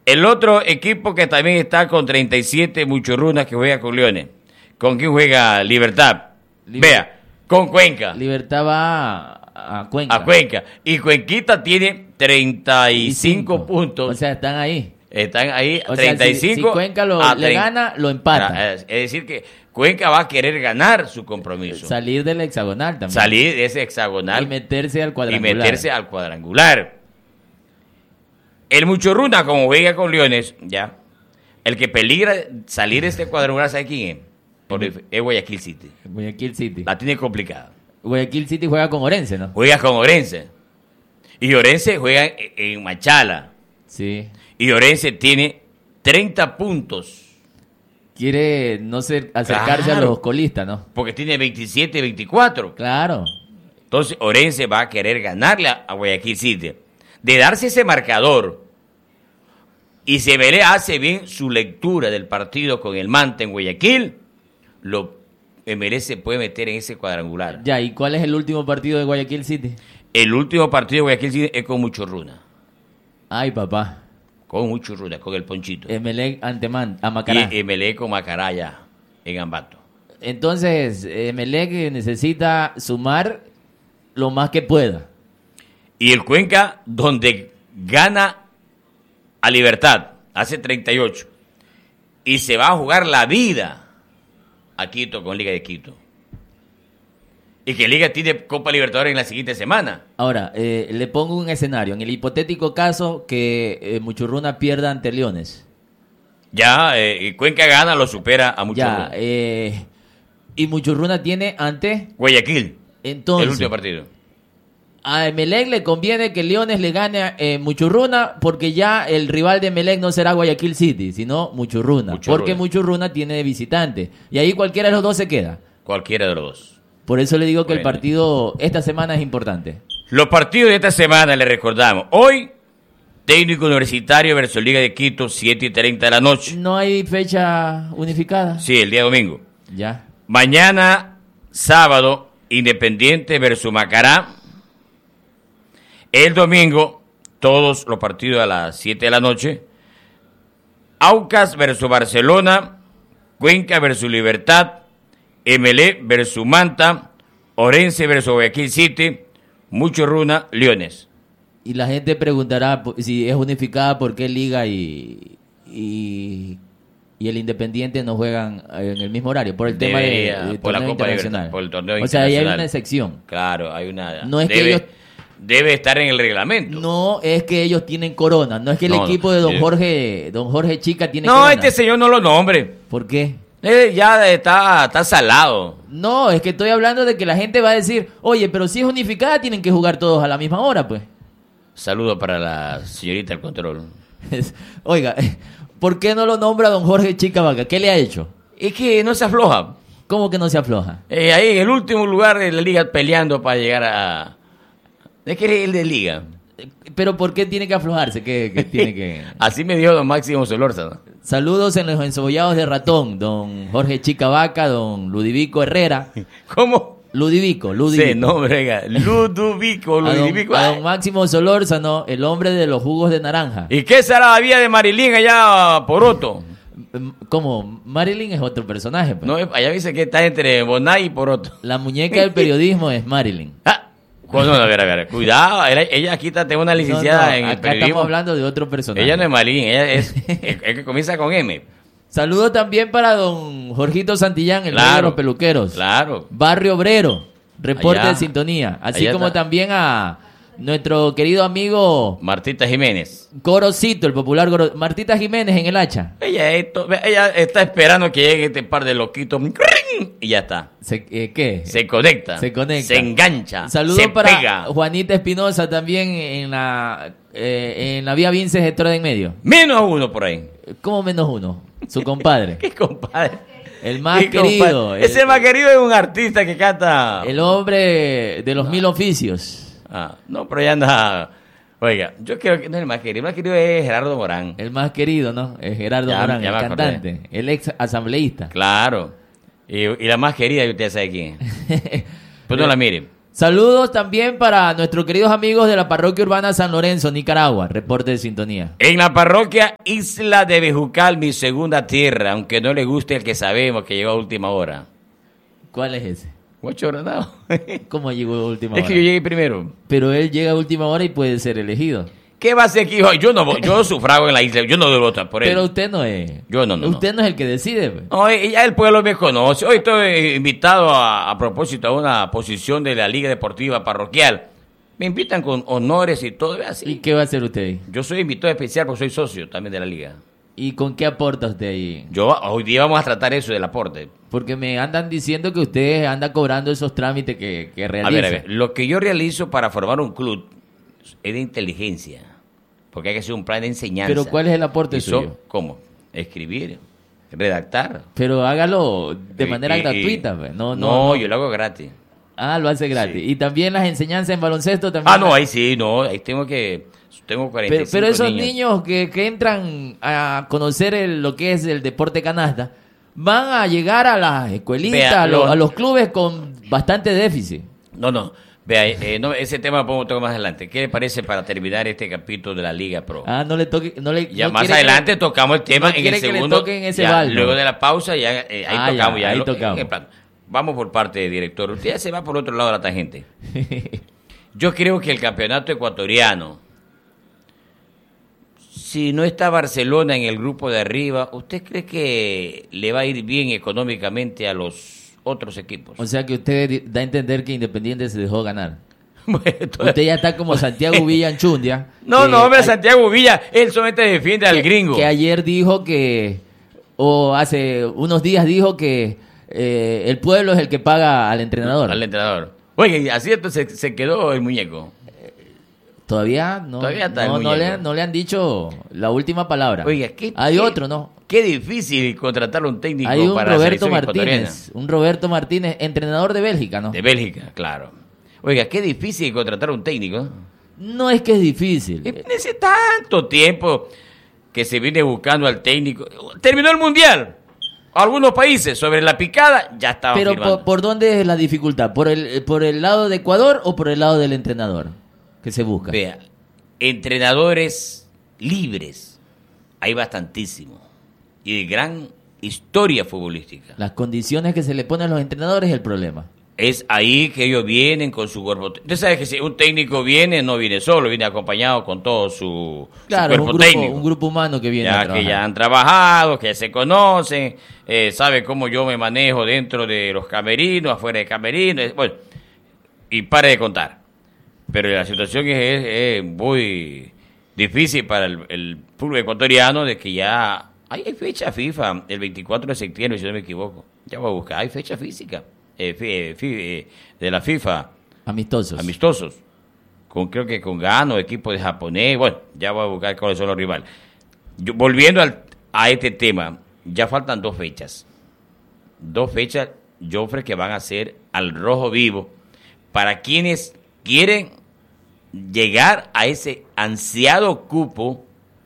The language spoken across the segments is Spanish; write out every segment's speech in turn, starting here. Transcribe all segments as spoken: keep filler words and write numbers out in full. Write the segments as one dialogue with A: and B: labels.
A: El otro equipo que también está con treinta y siete Muchurrunas que juega con Leones. ¿Con quién juega Libertad? Liber- Vea, con Cuenca.
B: Libertad va a, a Cuenca.
A: A Cuenca. Y Cuenquita tiene treinta y cinco puntos.
B: O sea, están ahí.
A: Están ahí,
B: o
A: treinta y cinco.
B: Sea, si, si Cuenca lo, le treinta gana, lo empata.
A: Es decir, que Cuenca va a querer ganar su compromiso.
B: Salir del hexagonal también.
A: Salir de ese hexagonal.
B: Y meterse al cuadrangular.
A: Y meterse al cuadrangular. El Muchurruna, como juega con Leones, ya. El que peligra salir de este cuadrangular, ¿sabe quién es? Por, es Guayaquil City.
B: Guayaquil City.
A: La tiene complicada.
B: Guayaquil City juega con Orense, ¿no?
A: Juega con Orense. Y Orense juega en, en Machala.
B: Sí.
A: Y Orense tiene treinta puntos.
B: Quiere no ser, acercarse claro, a los colistas, ¿no?
A: Porque tiene veintisiete, veinticuatro.
B: Claro.
A: Entonces Orense va a querer ganarle a Guayaquil City. De darse ese marcador, y si Emelec hace bien su lectura del partido con el Manta en Guayaquil, lo Emelec se puede meter en ese cuadrangular.
B: Ya, ¿y cuál es el último partido de Guayaquil City?
A: El último partido de Guayaquil City es con Muchurruna.
B: Ay, papá.
A: Con Muchurruna, con el Ponchito.
B: Emelec ante Man, a Macará.
A: Y Emelec con Macaraya en Ambato.
B: Entonces, Emelec necesita sumar lo más que pueda.
A: Y el Cuenca, donde gana a Libertad, hace treinta y ocho, y se va a jugar la vida a Quito con Liga de Quito. Y que Liga tiene Copa Libertadores en la siguiente semana.
B: Ahora, eh, le pongo un escenario. En el hipotético caso que eh, Muchurruna pierda ante Leones.
A: Ya, eh, Cuenca gana, lo supera a Muchurruna.
B: Ya, eh, y Muchurruna tiene ante...
A: Guayaquil.
B: Entonces,
A: el último partido.
B: A Emelec le conviene que Leones le gane a eh, Muchurruna, porque ya el rival de Emelec no será Guayaquil City, sino Muchurruna, Muchurruna. Porque Muchurruna tiene de visitante. Y ahí cualquiera de los dos se queda.
A: Cualquiera de los dos.
B: Por eso le digo que bueno, el partido esta semana es importante.
A: Los partidos de esta semana le recordamos. Hoy, Técnico Universitario versus Liga de Quito, siete y treinta de la noche.
B: ¿No hay fecha unificada?
A: Sí, el día domingo.
B: Ya.
A: Mañana, sábado, Independiente versus Macará. El domingo, todos los partidos a las siete de la noche. Aucas versus Barcelona, Cuenca versus Libertad, Emelec versus Manta, Orense versus Guayaquil City, Muchurruna, Leones.
B: Y la gente preguntará si es unificada, ¿por qué Liga y, y, y el Independiente no juegan en el mismo horario? Por el
A: Debería,
B: tema de, de
A: por la Copa
B: internacional.
A: Libertad, por el torneo
B: o
A: internacional.
B: O sea, ahí hay una excepción.
A: Claro, hay una...
B: No es
A: debe,
B: que ellos...
A: Debe estar en el reglamento.
B: No es que ellos tienen corona, no es que el
A: no,
B: equipo
A: no,
B: de don
A: sí.
B: Jorge don Jorge Chica tiene
A: no,
B: corona.
A: No, este señor no lo nombre.
B: ¿Por qué?
A: Eh, ya está, está salado.
B: No, es que estoy hablando de que la gente va a decir, oye, pero si es unificada tienen que jugar todos a la misma hora, pues.
A: Saludo para la señorita del control.
B: Oiga, ¿por qué no lo nombra don Jorge Chica Vaca? ¿Qué le ha hecho?
A: Es que no se afloja.
B: ¿Cómo que no se afloja?
A: Eh, ahí en el último lugar de la liga peleando para llegar a... Es que eres el de liga.
B: ¿Pero por qué tiene que aflojarse? ¿Qué, qué tiene que...?
A: Así me dio don Máximo Solórzano.
B: Saludos en los encebollados de ratón, don Jorge Chica Vaca, don Ludivico Herrera.
A: ¿Cómo?
B: Ludivico, Ludivico.
A: Sí, no, brega. Ludovico, Ludivico.
B: A don, a don Máximo Solórzano, el hombre de los jugos de naranja.
A: ¿Y qué será la vida de Marilyn allá por Otto?
B: ¿Cómo? Marilyn es otro personaje. Pues.
A: No, allá dice que está entre Bonai y Poroto.
B: La muñeca del periodismo es Marilyn.
A: Ah, no, no, a ver, a ver, cuidado, ella, ella aquí está, tengo una licenciada no, no, en el
B: acá
A: periodismo.
B: Estamos hablando de otro personaje.
A: Ella no es Marilyn, ella es, es, es que comienza con M.
B: Saludos también para don Jorgito Santillán, el
A: claro,
B: rey de los peluqueros.
A: Claro.
B: Barrio Obrero, reporte
A: allá,
B: de sintonía. Así como
A: está.
B: También a nuestro querido amigo
A: Martita Jiménez.
B: Corocito, el popular Coro... Martita Jiménez en el hacha.
A: Ella, esto, ella está esperando que llegue este par de loquitos y ya está.
B: Se, eh, ¿Qué?
A: Se conecta.
B: Se conecta.
A: Se engancha.
B: Saludos
A: se
B: para
A: pega.
B: Juanita Espinosa también en la eh, en la vía Vinces Gestora de en medio.
A: Menos uno por ahí.
B: ¿Cómo menos uno? Su compadre.
A: ¿Qué compadre?
B: El más querido.
A: El, Ese más querido es un artista que canta.
B: El hombre de los no. mil oficios.
A: Ah, no, pero ya anda. Oiga, yo creo que no es el más querido. El más querido es Gerardo Morán.
B: El más querido, ¿no? Es Gerardo ya, Morán, ya el cantante. Acordé. El ex asambleísta.
A: Claro. Y, y la más querida, usted sabe quién es. Pues no la miren.
B: Saludos también para nuestros queridos amigos de la parroquia urbana San Lorenzo, Nicaragua. Reporte de sintonía.
A: En la parroquia Isla de Bejucal, mi segunda tierra, aunque no le guste el que sabemos que llegó a última hora.
B: ¿Cuál es ese?
A: Guacho Granado.
B: ¿Cómo llegó a última hora?
A: Es que yo llegué primero.
B: Pero él llega a última hora y puede ser elegido.
A: ¿Qué va a hacer aquí? Yo no, yo sufrago en la isla, yo no debo votar por él.
B: Pero usted no es.
A: Yo no, no.
B: Usted
A: no,
B: no es el que decide. Pues.
A: No, ya el pueblo me conoce. Hoy estoy invitado a, a propósito a una posición de la Liga Deportiva Parroquial. Me invitan con honores y todo así.
B: ¿Y qué va a hacer usted ahí?
A: Yo soy invitado especial porque soy socio también de la Liga.
B: ¿Y con qué aporta usted ahí?
A: Yo, hoy día vamos a tratar eso del aporte.
B: Porque me andan diciendo que usted anda cobrando esos trámites que, que realiza.
A: A ver, a ver, lo que yo realizo para formar un club es de inteligencia. Porque hay que hacer un plan de enseñanza.
B: ¿Pero cuál es el aporte
A: Eso,
B: suyo?
A: ¿Cómo? Escribir, redactar.
B: Pero hágalo de manera
A: y, y,
B: gratuita. Pues. No, no,
A: no,
B: no,
A: yo lo hago gratis.
B: Ah, lo hace gratis.
A: Sí.
B: Y también las enseñanzas en baloncesto también.
A: Ah, no, ahí sí, no, ahí tengo que... Tengo cuarenta y cinco
B: pero, pero esos
A: niños,
B: niños que, que entran a conocer el, lo que es el deporte canasta, van a llegar a las escuelitas,
A: Vea,
B: a, lo,
A: lo,
B: a los clubes con bastante déficit.
A: No, no. Vea, eh, no, ese tema lo pongo todo más adelante. ¿Qué le parece para terminar este capítulo de la Liga Pro?
B: Ah, no le toque, no le.
A: Ya
B: no
A: más adelante
B: le,
A: tocamos el tema
B: no
A: en el
B: que
A: segundo.
B: Le toquen ese
A: ya,
B: baldo.
A: Luego de la pausa, ya eh, ahí
B: ah,
A: tocamos.
B: Ya,
A: ya,
B: ahí
A: lo,
B: tocamos.
A: En plan, vamos por parte, director. Usted ya se va por otro lado de la tangente. Yo creo que el campeonato ecuatoriano, si no está Barcelona en el grupo de arriba, ¿usted cree que le va a ir bien económicamente a los otros equipos?
B: O sea que usted da a entender que Independiente se dejó ganar.
A: Bueno,
B: usted ya está como Santiago Villa Anchundia.
A: No, no, hombre, Santiago Villa, él solamente defiende al
B: que,
A: gringo.
B: Que ayer dijo que, o hace unos días dijo que eh, el pueblo es el que paga al entrenador.
A: Al entrenador. Oye, así entonces se, se quedó el muñeco.
B: Todavía no,
A: Todavía está
B: no,
A: el
B: no,
A: muñeco.
B: le, no le han dicho la última palabra.
A: Oiga, ¿qué,
B: Hay
A: qué,
B: otro, ¿no?
A: Qué difícil contratar un técnico
B: Hay un
A: para
B: Roberto
A: la selección
B: Martínez, un Roberto Martínez, entrenador de Bélgica, ¿no?
A: De Bélgica, claro. Oiga, qué difícil contratar un técnico.
B: No es que es difícil.
A: En ese tanto tiempo que se viene buscando al técnico. Terminó el Mundial. Algunos países sobre la picada ya estaban
B: Pero
A: firmando.
B: por, ¿por dónde es la dificultad? ¿Por el, ¿Por el lado de Ecuador o por el lado del entrenador que se busca?
A: Vea, entrenadores libres hay bastantísimo y de gran historia futbolística.
B: Las condiciones que se le ponen a los entrenadores es el problema.
A: Es ahí que ellos vienen con su cuerpo. Usted sabe que si un técnico viene, no viene solo, viene acompañado con todo su,
B: claro,
A: su cuerpo
B: un grupo,
A: técnico.
B: un grupo humano que viene
A: ya
B: a trabajar.
A: que ya han trabajado, que se conocen, eh, sabe cómo yo me manejo dentro de los camerinos, afuera de camerinos, bueno, y pare de contar. Pero la situación es, es, es muy difícil para el, el fútbol ecuatoriano de que ya hay, hay fecha FIFA, el veinticuatro de septiembre, si no me equivoco. Ya voy a buscar, hay fecha física. Eh, fi, fi, eh, de la FIFA.
B: Amistosos.
A: Amistosos. Con, creo que con Gano, equipo de japonés. Bueno, ya voy a buscar cuáles son los rivales. Yo, volviendo al, a este tema, ya faltan dos fechas. Dos fechas, Jofre, que van a ser al rojo vivo para quienes quieren llegar a ese ansiado cupo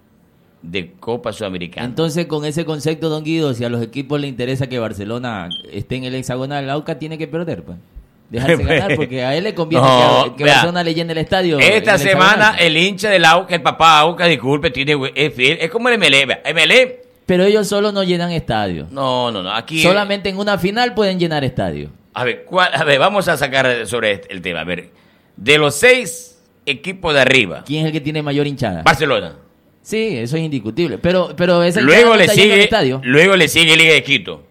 A: de Copa Sudamericana.
B: Entonces, con ese concepto, don Guido, si a los equipos les interesa que Barcelona esté en el hexagonal, Aucas tiene que perder, pues. Dejarse ganar, porque a él le conviene no, que, que vea, Barcelona le llene el estadio.
A: Esta
B: el
A: semana, el hincha del Aucas, el papá Aucas, disculpe, tiene, es fiel, es como el M L E. M L E.
B: Pero ellos solo no llenan estadios.
A: No, no, no. Aquí
B: solamente en una final pueden llenar estadios.
A: A ver, ¿cuál, a ver, vamos a sacar sobre este, el tema. A ver, de los seis equipos de arriba,
B: ¿quién es el que tiene mayor hinchada?
A: Barcelona.
B: Sí, eso es indiscutible. Pero, pero esa
A: luego
B: no
A: le
B: está
A: sigue,
B: el estadio.
A: Luego le sigue Liga de Quito.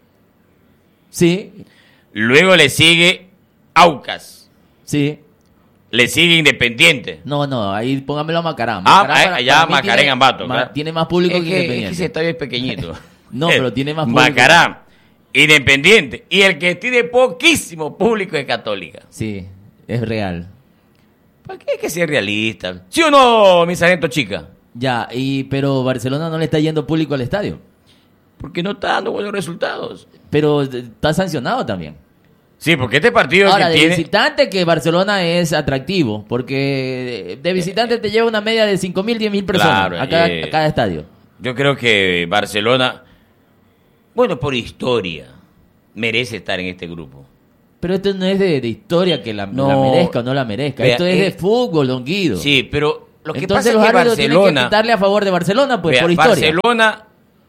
B: Sí.
A: Luego le sigue Aucas.
B: Sí.
A: Le sigue Independiente.
B: No, no, ahí póngamelo a Macarán.
A: Ah,
B: Macarán
A: allá Macarán Ambato.
B: Ma,
A: claro.
B: Tiene más público
A: es
B: que,
A: que
B: Independiente.
A: Es que ese estadio es pequeñito.
B: No, pero tiene más público.
A: Macarán, Independiente. Y el que tiene poquísimo público es Católica.
B: Sí, es real.
A: ¿Para qué hay que ser realista? ¿Sí o no, mi sargento chica?
B: Ya, y pero Barcelona no le está yendo público al estadio.
A: Porque no está dando buenos resultados.
B: Pero está sancionado también.
A: Sí, porque este partido
B: ahora
A: que
B: de
A: tiene...
B: visitante que Barcelona es atractivo, porque de visitante eh, te lleva una media de cinco mil, diez mil personas claro, a, cada, eh, a cada estadio.
A: Yo creo que Barcelona, bueno, por historia, merece estar en este grupo.
B: Pero esto no es de, de historia que la,
A: No.
B: la merezca o no la merezca.
A: Vea,
B: esto es
A: eh,
B: de fútbol, don Guido.
A: Sí, pero lo que
B: Entonces
A: pasa
B: los
A: es que
B: árbitros tienen que
A: Barcelona,
B: quitarle a favor de Barcelona, pues
A: vea,
B: por historia.
A: Barcelona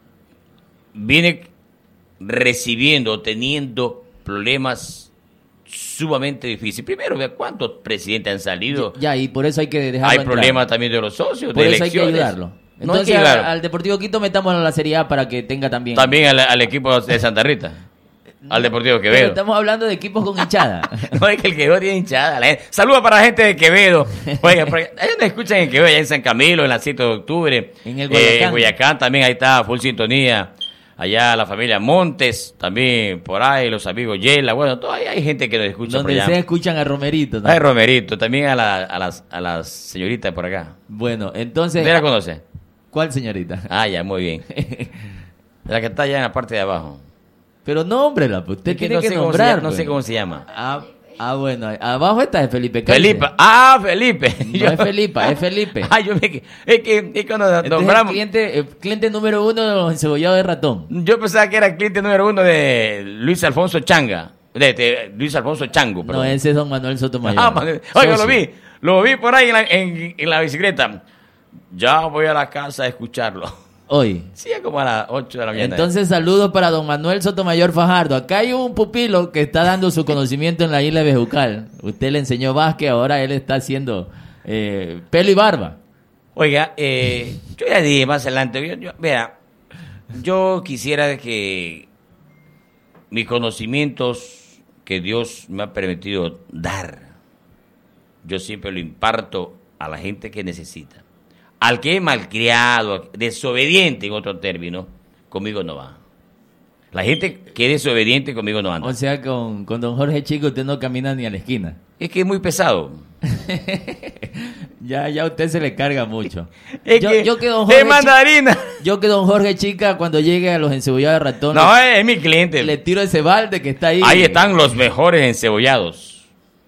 A: viene recibiendo, teniendo problemas sumamente difíciles. Primero, vea cuántos presidentes han salido.
B: Ya, y por eso hay que dejarlo
A: Hay
B: entrar.
A: problemas también de los socios,
B: Por
A: de
B: eso hay que
A: elecciones.
B: ayudarlo.
A: No hay
B: Entonces
A: que
B: al,
A: ayudarlo.
B: al Deportivo Quito metamos a la Serie A para que tenga también...
A: También al, al equipo de Santa Rita, al Deportivo
B: Pero
A: Quevedo.
B: estamos hablando de equipos con hinchada.
A: No, es que el Quevedo tiene hinchada. La gente- Saludos para la gente de Quevedo. Oiga, porque ellos nos escuchan en Quevedo, allá en San Camilo, en la siete de octubre.
B: En el
A: Eh,
B: Guayacán.
A: en Guayacán también, ahí está, full sintonía. Allá la familia Montes, también por ahí, los amigos Yela. Bueno, todavía hay gente que nos escucha
B: Donde
A: por
B: se
A: allá.
B: escuchan a Romerito, ¿no?
A: Ay, Romerito, también a, la, a, las, a las señoritas por acá.
B: Bueno, entonces...
A: ¿Usted la conoce?
B: ¿Cuál señorita?
A: Ah, ya, muy bien. La que está allá en la parte de abajo.
B: Pero nómbrela, pues usted
A: Es que
B: tiene
A: no
B: que
A: sé cómo se
B: nombrar.
A: llama, no
B: pues.
A: sé cómo se llama.
B: Ah, ah, bueno, abajo está de Felipe Calce.
A: Felipe. Ah, Felipe.
B: No es Felipa, es Felipe.
A: Ah, yo me... que- Es que, es que cuando
B: Este es el
A: nombramos...
B: cliente, el cliente número uno de los encebollados de ratón.
A: Yo pensaba que era el cliente número uno de Luis Alfonso Changa. De, de Luis Alfonso Chango, perdón.
B: No, ese es don Manuel Sotomayor.
A: Ah, man, oiga, lo
B: Socio.
A: vi. Lo vi por ahí en la, en, en la bicicleta. Ya voy a la casa a escucharlo.
B: Hoy.
A: Sí, es como a las ocho de la mañana.
B: Entonces, saludos para don Manuel Sotomayor Fajardo. Acá hay un pupilo que está dando su conocimiento en la isla de Bejucal. Usted le enseñó básquet, ahora él está haciendo eh, pelo y barba.
A: Oiga, eh, yo ya dije más adelante, yo, yo- vea, yo quisiera que mis conocimientos que Dios me ha permitido dar, yo siempre lo imparto a la gente que necesita. Al que es malcriado, desobediente en otro término, conmigo no va. La gente que es desobediente conmigo no anda.
B: O sea, con, con don Jorge Chico usted no camina ni a la esquina.
A: Es que es muy pesado.
B: Ya, ya a usted se le carga mucho.
A: Es
B: yo,
A: que
B: yo que don
A: es
B: Jorge Chico,
A: mandarina.
B: yo que don Jorge Chica, cuando llegue a los encebollados de ratón,
A: No, es, es mi cliente.
B: le tiro ese balde que está ahí.
A: Ahí están los mejores encebollados.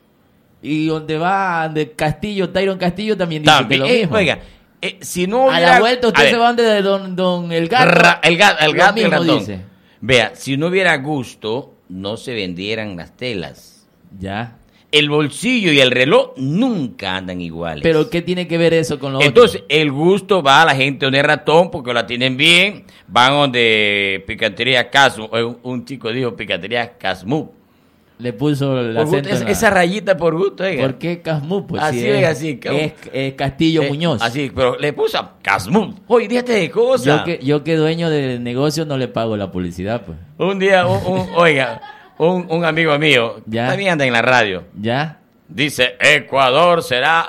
B: Y donde va de Castillo, Tyron Castillo también dice
A: También,
B: que lo
A: eh,
B: mismo.
A: oiga, eh, si no
B: a
A: hubiera...
B: la vuelta
A: a
B: usted
A: ver,
B: se va donde don, don el gato.
A: ra- el gato, el
B: lo
A: gato y el
B: mismo
A: ratón.
B: dice.
A: Vea, si no hubiera gusto, no se vendieran las telas.
B: Ya.
A: El bolsillo y el reloj nunca andan iguales.
B: Pero ¿qué tiene que ver eso con lo
A: Entonces,
B: otro?
A: el gusto va a la gente donde ratón porque la tienen bien. Van donde Picantería Casmo. Un, un chico dijo Picantería Casmu.
B: Le puso el
A: Por gusto,
B: acento
A: esa,
B: en la-
A: esa rayita por gusto, oiga.
B: ¿Por qué Casmú? Pues
A: Así
B: si
A: es,
B: es,
A: así, Casmú.
B: es, es Castillo
A: Eh,
B: Muñoz.
A: Así, pero le puso Casmu. Oye, déjate de cosas.
B: Yo que, yo que dueño del negocio no le pago la publicidad, pues.
A: Un día, un, un- oiga, un, un amigo mío,
B: Ya.
A: también anda en la radio,
B: ¿Ya?
A: dice, Ecuador será,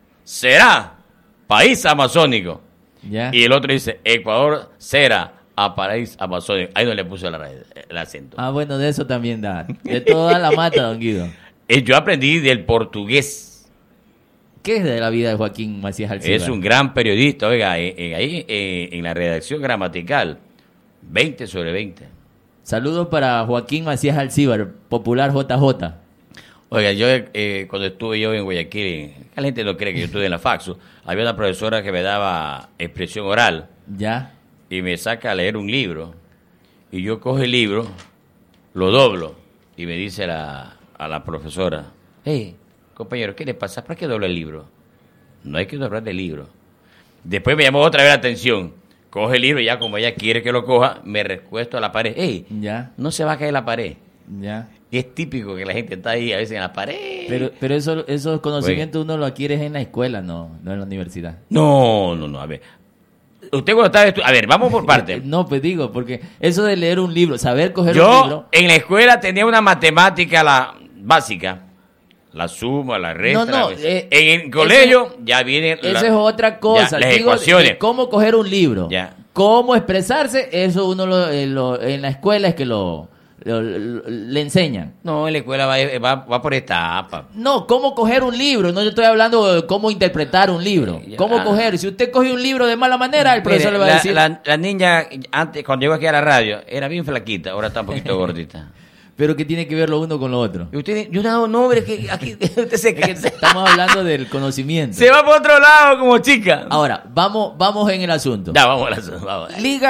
A: será país amazónico.
B: ¿Ya?
A: Y el otro dice, Ecuador será a país amazónico. Ahí no le puso la- el acento.
B: Ah, bueno, de eso también da. De toda la mata, don Guido.
A: Eh, Yo aprendí del portugués.
B: ¿Qué es de la vida de Joaquín Macías Alcíbar?
A: Es un gran periodista, oiga, eh, eh, ahí eh, en la redacción gramatical, veinte sobre veinte.
B: Saludos para Joaquín Macías Alcíbar, popular J J.
A: Oiga, yo eh, cuando estuve yo en Guayaquil, la gente no cree que yo estuve en la Faxo, había una profesora que me daba expresión oral
B: ¿Ya?
A: y me saca a leer un libro y yo cojo el libro, lo doblo y me dice la, a la profesora, hey, compañero, ¿qué le pasa? ¿Para qué dobla el libro? No hay que doblar el libro. Después me llamó otra vez la atención, coge el libro y ya como ella quiere que lo coja, me recuesto a la pared, hey,
B: ¿Ya?
A: no se va a caer la pared.
B: ¿Ya?
A: Y es típico que la gente está ahí a veces en la pared.
B: Pero, pero eso, esos conocimientos uno lo adquiere en la escuela, no, no en la universidad.
A: No, no, no, a ver. Usted cuando estaba estu- A ver, vamos por parte.
B: No, pues digo, porque eso de leer un libro, saber coger un
A: Yo
B: libro...
A: en la escuela tenía una matemática la básica. La suma, la resta.
B: No, no,
A: la-
B: eh,
A: en el colegio
B: ese-
A: ya viene la-
B: Esa es otra cosa.
A: ya, las
B: Digo, de-
A: ecuaciones.
B: de cómo coger un libro.
A: Ya.
B: Cómo expresarse, eso uno lo, eh, lo- en la escuela es que lo, lo- lo- le enseñan.
A: No, en la escuela va, va, va por etapa.
B: No, cómo coger un libro. No, yo estoy hablando de cómo interpretar un libro.
A: Ya.
B: Cómo coger. Si usted coge un libro de mala manera, el profesor
A: Mire,
B: le va a
A: la,
B: decir...
A: la- la niña, antes, cuando llegó aquí a la radio, era bien flaquita, ahora está un poquito gordita.
B: Pero ¿qué tiene que ver lo uno con lo otro?
A: Y usted, yo no, no, hombre, que aquí usted se
B: Es que
A: cansa.
B: estamos hablando del conocimiento.
A: Se va por otro lado como chica.
B: Ahora, vamos, vamos en el asunto.
A: Ya, vamos a la vamos.
B: Liga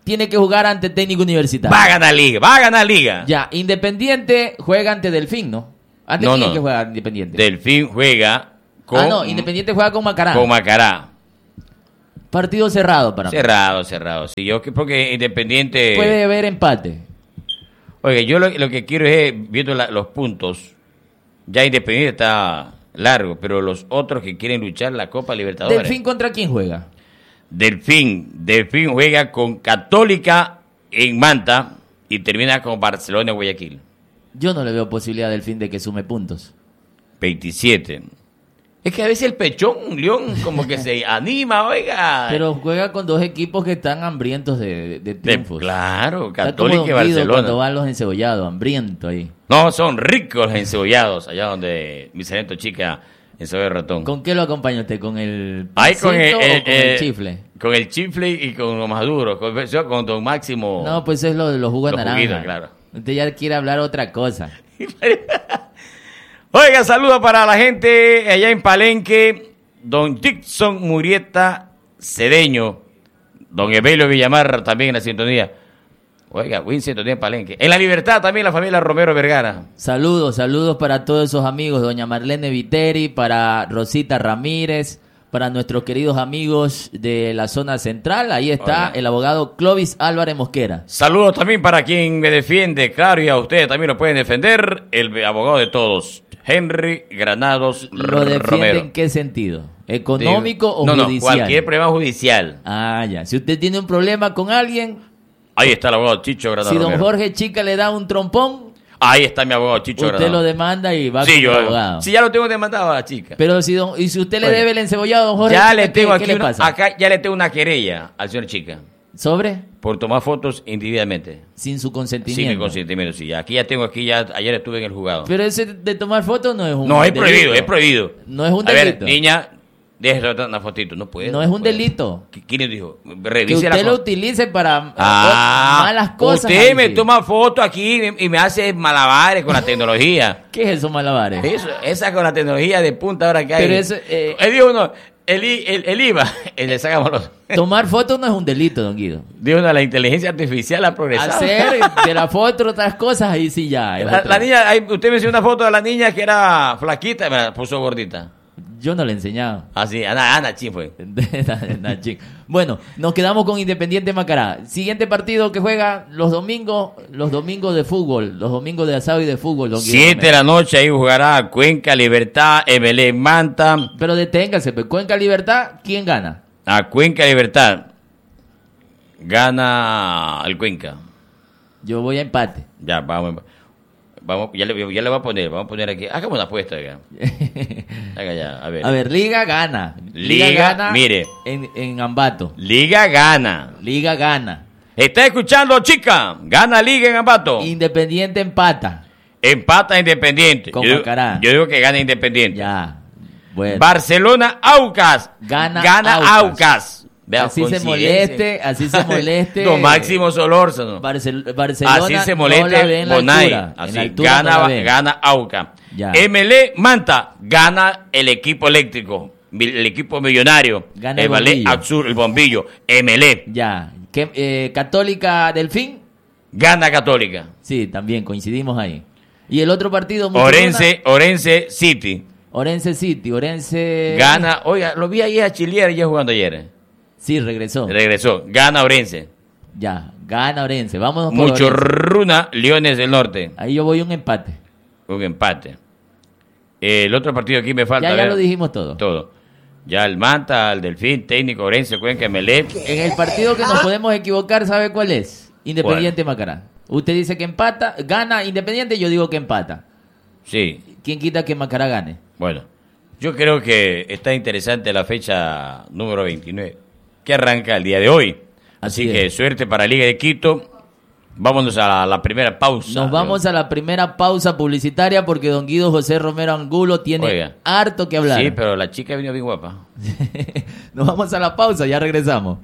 B: tiene que jugar ante Técnico Universitario.
A: Va a ganar Liga, va a ganar Liga.
B: Ya, Independiente juega ante Delfín, ¿no? ¿Ante
A: no,
B: quién
A: no.
B: que juega Independiente?
A: Delfín juega con...
B: Ah, no, Independiente juega con Macará.
A: Con Macará.
B: Partido cerrado para
A: Cerrado, mí. cerrado. Sí, yo porque Independiente...
B: Puede haber empate.
A: Oiga, yo lo, lo que quiero es, viendo la, los puntos, ya Independiente está largo, pero los otros que quieren luchar la Copa Libertadores.
B: ¿Delfín contra quién juega?
A: Delfín. Delfín juega con Católica en Manta y termina con Barcelona en Guayaquil.
B: Yo no le veo posibilidad a Delfín de que sume puntos.
A: veintisiete. Es que a veces el pechón, un León, como que se anima, oiga.
B: Pero juega con dos equipos que están hambrientos de, de triunfos.
A: De, claro,
B: Está
A: Católica
B: como
A: y
B: Don Guido
A: Barcelona.
B: cuando van los encebollados, hambriento ahí.
A: No, son ricos los encebollados, allá donde mi sargento chica encebolla ratón.
B: ¿Con qué lo acompaña usted? ¿Con el
A: Ahí con el,
B: o
A: el,
B: con el
A: el
B: chifle?
A: Con el chifle y con lo más duro, con, con Don Máximo.
B: No, pues es lo de los jugos de naranja.
A: Juguitos, claro.
B: Usted ya quiere hablar otra cosa.
A: Oiga, saludos para la gente allá en Palenque, don Dixon Murieta Cedeño, don Evelio Villamar también en la sintonía. Oiga, buen sintonía en Palenque. En La Libertad también la familia Romero Vergara.
B: Saludos, saludos para todos esos amigos, doña Marlene Viteri, para Rosita Ramírez, para nuestros queridos amigos de la zona central. Ahí está
A: Oiga.
B: el abogado Clovis Álvarez Mosquera.
A: Saludos también para quien me defiende, claro, y a ustedes también lo pueden defender, el abogado de todos, Henry Granados
B: ¿Lo defiende
A: Romero.
B: en qué sentido? ¿Económico
A: Digo,
B: o
A: no,
B: judicial?
A: No, cualquier problema judicial.
B: Ah, ya. Si usted tiene un problema con alguien,
A: Ahí está el abogado Chicho Granados
B: si don
A: Romero.
B: Jorge Chica le da un trompón,
A: Ahí está mi abogado Chicho
B: usted
A: Granados.
B: lo demanda y va
A: Sí,
B: con
A: yo,
B: el abogado.
A: sí, ya lo tengo demandado a la chica.
B: Pero si, don, y si usted le
A: Oye,
B: debe el encebollado a don Jorge
A: ya
B: Chica,
A: le tengo
B: ¿qué,
A: aquí
B: qué le
A: una-
B: pasa?
A: acá ya le tengo una querella al señor Chica
B: ¿Sobre?
A: por tomar fotos individualmente.
B: Sin su consentimiento.
A: Sin mi consentimiento, sí. Aquí ya tengo, aquí ya, ayer estuve en el juzgado.
B: Pero ese de tomar fotos no es un
A: No, es
B: delito.
A: prohibido, es prohibido.
B: No es un
A: A ver,
B: delito.
A: niña, déjese una fotito. No puede.
B: No es un
A: puede.
B: delito.
A: ¿Qui- ¿Quién le dijo?
B: Que
A: Revise la
B: usted lo
A: foto.
B: utilice para
A: Ah,
B: o- malas cosas.
A: usted
B: ahí
A: me
B: sí.
A: toma foto aquí y me hace malabares con la tecnología.
B: ¿Qué es eso, malabares?
A: Eso, esa con la tecnología de punta ahora que hay.
B: Pero eso, eh,
A: Él dijo uno, el, I- el, el I V A, el le sacamos los...
B: Tomar fotos no es un delito, don Guido.
A: Dijo uno, la inteligencia artificial ha progresado.
B: Hacer de la foto otras cosas, ahí sí ya. es
A: La,
B: otra.
A: la niña, ahí, usted me hizo una foto de la niña que era flaquita, me la puso gordita.
B: Yo no le he enseñado.
A: Así, Ana, Ana Chin fue.
B: Nachín. Bueno, nos quedamos con Independiente Macará. Siguiente partido que juega los domingos, los domingos de fútbol, los domingos de asado y de fútbol. Don Guido
A: Siete de la noche ahí jugará Cuenca, Libertad, M L E Manta.
B: Pero deténgase, pues, Cuenca Libertad, ¿quién gana?
A: A Cuenca, Libertad. Gana el Cuenca.
B: Yo voy a empate.
A: Ya, vamos. Vamos, ya le, ya le voy a poner, vamos a poner aquí. Hagamos una apuesta, oiga. Haga ya, a ver.
B: A ver, Liga gana.
A: Liga,
B: gana
A: mire.
B: En, en Ambato.
A: Liga gana.
B: Liga gana.
A: ¿Está escuchando, chica? Gana Liga en Ambato.
B: Independiente empata.
A: Empata Independiente.
B: Con
A: yo, digo,
B: Macará.
A: yo digo que gana Independiente.
B: Ya. Bueno.
A: Barcelona Aucas.
B: Gana
A: Aucas.
B: Aucas.
A: Vea,
B: Así se
A: coincidencia.
B: moleste, así se moleste.
A: Don Máximo Solórzano.
B: Barcel- Barcelona
A: Así se
B: no la
A: moleste
B: ve en la
A: Bonay.
B: altura. En
A: Así,
B: la altura
A: gana,
B: no la ve.
A: gana Aucas.
B: Ya.
A: M L E Manta. Gana el equipo eléctrico. El equipo millonario.
B: Gana el
A: Ballet
B: bombillo.
A: Azul, el bombillo. M L E.
B: Ya. ¿Qué, eh, Católica Delfín?
A: Gana Católica.
B: Sí, también coincidimos ahí. Y el otro partido... Muchuruna,
A: Orense, Orense City.
B: Orense City. Orense...
A: Gana. Oiga, lo vi ayer a Chilier ya jugando ayer.
B: Sí, regresó.
A: Regresó. Gana Orense.
B: Ya, gana Orense. Vamos por
A: Mucho
B: Orense.
A: runa, Leones del Norte.
B: Ahí yo voy un empate.
A: Un empate. El otro partido aquí me falta.
B: Ya,
A: a
B: ya
A: ver,
B: lo dijimos todo.
A: Todo. Ya el Manta, el Delfín, Técnico, Orense, Cuenca, M L E.
B: En el partido que nos podemos equivocar, ¿sabe cuál es? Independiente Macará. Usted dice que empata, gana Independiente, yo digo que empata.
A: Sí,
B: ¿Quién quita que Macará gane?
A: bueno. Yo creo que está interesante la fecha número veintinueve, que arranca el día de hoy. Así,
B: Así
A: que
B: es.
A: suerte para Liga de Quito. Vámonos a la, la primera pausa.
B: Nos vamos a la primera pausa publicitaria porque don Guido José Romero Angulo tiene
A: Oiga.
B: harto que hablar.
A: Sí, pero la chica vino bien guapa.
B: Nos vamos a la pausa, ya regresamos.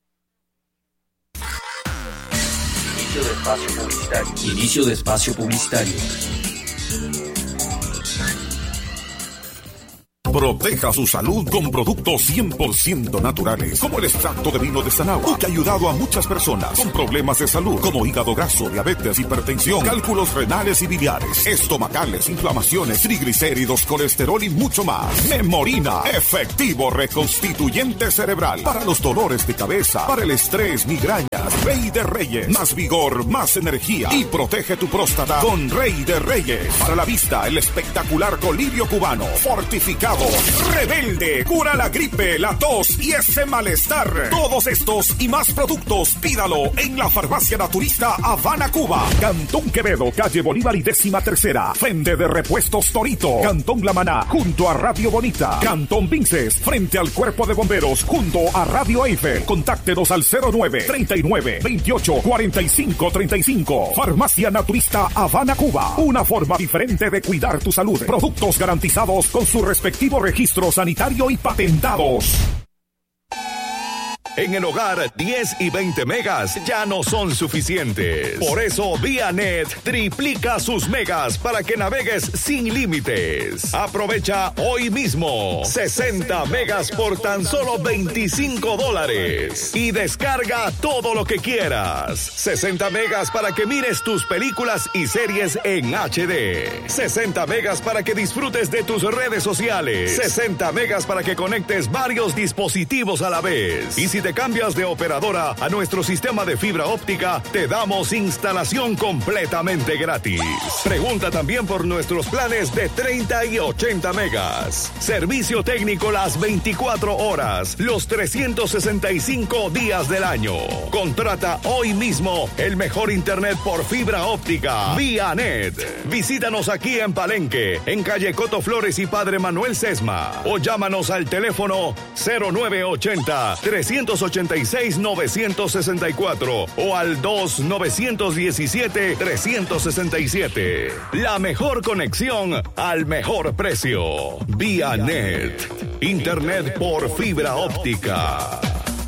C: Inicio de espacio publicitario. Inicio de espacio publicitario.
D: Proteja su salud con productos cien por ciento naturales, como el extracto de vino de Sanagua, que ha ayudado a muchas personas con problemas de salud, como hígado graso, diabetes, hipertensión, cálculos renales y biliares, estomacales, inflamaciones, triglicéridos, colesterol y mucho más. Memorina, efectivo reconstituyente cerebral para los dolores de cabeza, para el estrés, migrañas. Rey de Reyes, más vigor, más energía y protege tu próstata con Rey de Reyes. Para la vista, el espectacular colirio cubano, fortificado, rebelde, cura la gripe, la tos y ese malestar. Todos estos y más productos, pídalo en la Farmacia Naturista Habana, Cuba. Cantón Quevedo, calle Bolívar y décima tercera. Frente de Repuestos Torito. Cantón La Maná, junto a Radio Bonita. Cantón Vinces, frente al Cuerpo de Bomberos, junto a Radio Eiffel. Contáctenos al cero nueve, treinta y nueve, veintiocho, cuarenta y cinco, treinta y cinco. Farmacia Naturista Habana, Cuba. Una forma diferente de cuidar tu salud. Productos garantizados con su respectivo registro sanitario y patentados.
E: En el hogar, diez y veinte megas ya no son suficientes. Por eso, ViaNet triplica sus megas para que navegues sin límites. Aprovecha hoy mismo sesenta megas por tan solo veinticinco dólares. Y descarga todo lo que quieras. sesenta megas para que mires tus películas y series en H D. sesenta megas para que disfrutes de tus redes sociales. sesenta megas para que conectes varios dispositivos a la vez. Y si te cambias de operadora a nuestro sistema de fibra óptica, te damos instalación completamente gratis. Pregunta también por nuestros planes de treinta y ochenta megas. Servicio técnico las veinticuatro horas, los trescientos sesenta y cinco días del año. Contrata hoy mismo el mejor internet por fibra óptica, ViaNet. Visítanos aquí en Palenque, en calle Coto Flores y Padre Manuel Sesma, o llámanos al teléfono cero nueve ochenta, trescientos ochenta y seis, novecientos sesenta y cuatro o al dos nueve uno siete, tres seis siete. La mejor conexión al mejor precio. ViaNet. Internet por fibra óptica.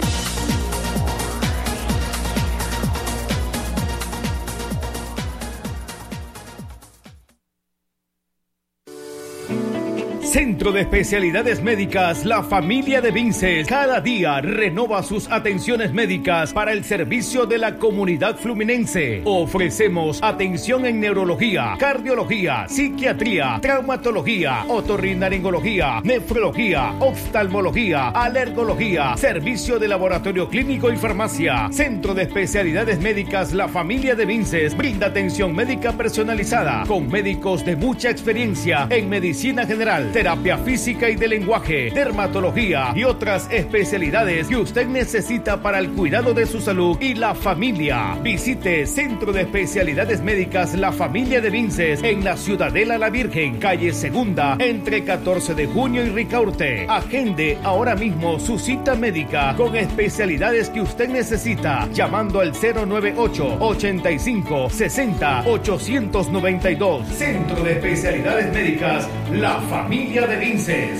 F: Centro de Especialidades Médicas La Familia de Vinces cada día renova sus atenciones médicas para el servicio de la comunidad fluminense. Ofrecemos atención en neurología, cardiología, psiquiatría, traumatología, otorrinolaringología, nefrología, oftalmología, alergología, servicio de laboratorio clínico y farmacia. Centro de Especialidades Médicas La Familia de Vinces brinda atención médica personalizada con médicos de mucha experiencia en medicina general, terapia física y de lenguaje, dermatología y otras especialidades que usted necesita para el cuidado de su salud y la familia. Visite Centro de Especialidades Médicas La Familia de Vinces en la Ciudadela La Virgen, calle Segunda, entre catorce de junio y Ricaurte. Agende ahora mismo su cita médica con especialidades que usted necesita llamando al cero nueve ocho, ochenta y cinco, sesenta, ochocientos noventa y dos. Centro de Especialidades Médicas La Familia de Vinces.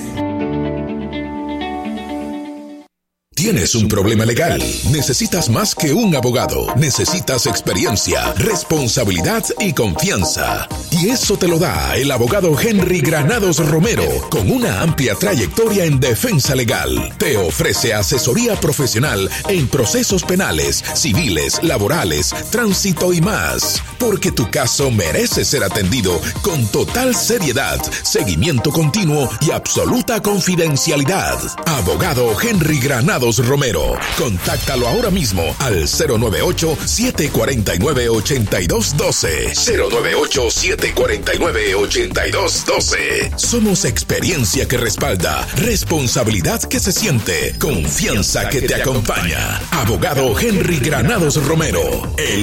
G: Tienes un problema legal, necesitas más que un abogado, necesitas experiencia, responsabilidad y confianza. Y eso te lo da el abogado Henry Granados Romero, con una amplia trayectoria en defensa legal. Te ofrece asesoría profesional en procesos penales, civiles, laborales, tránsito y más. Porque tu caso merece ser atendido con total seriedad, seguimiento continuo y absoluta confidencialidad. Abogado Henry Granados Romero. Contáctalo ahora mismo al cero nueve ocho, siete cuatro nueve, ocho dos uno dos. cero nueve ocho, siete cuatro nueve, ocho dos uno dos. Somos experiencia que respalda, responsabilidad que se siente, confianza que te acompaña. Abogado Henry Granados Romero. El